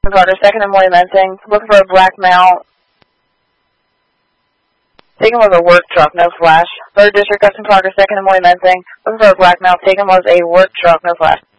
Carter, second and William-Mensing. Looking for a black male. Taken was a work truck, no flash. 3rd District, Custom Carter, second and William-Mensing. Looking for a black male. Taken was a work truck, no flash.